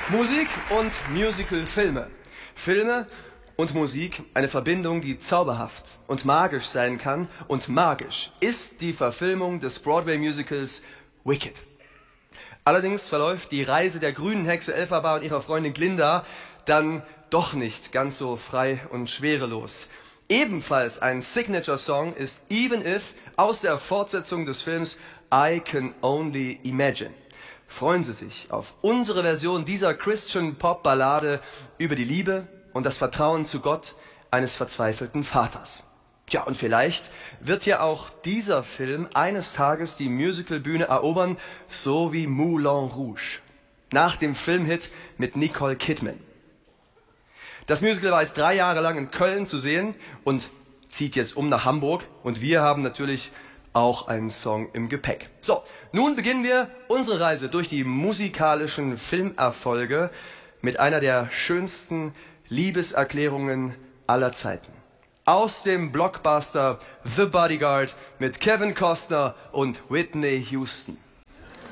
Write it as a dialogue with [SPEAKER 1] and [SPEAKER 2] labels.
[SPEAKER 1] Musik und Musical-Filme. Filme und Musik, eine Verbindung, die zauberhaft und magisch sein kann. Und magisch ist die Verfilmung des Broadway-Musicals Wicked. Allerdings verläuft die Reise der grünen Hexe Elphaba und ihrer Freundin Glinda dann doch nicht ganz so frei und schwerelos. Ebenfalls ein Signature-Song ist Even If aus der Fortsetzung des Films I Can Only Imagine. Freuen Sie sich auf unsere Version dieser Christian-Pop-Ballade über die Liebe und das Vertrauen zu Gott eines verzweifelten Vaters. Tja, und vielleicht wird ja auch dieser Film eines Tages die Musicalbühne erobern, so wie Moulin Rouge, nach dem Filmhit mit Nicole Kidman. Das Musical war jetzt 3 Jahre lang in Köln zu sehen und zieht jetzt um nach Hamburg. Und wir haben natürlich auch einen Song im Gepäck. So, nun beginnen wir unsere Reise durch die musikalischen Filmerfolge mit einer der schönsten Liebeserklärungen aller Zeiten. Aus dem Blockbuster The Bodyguard mit Kevin Costner und Whitney Houston.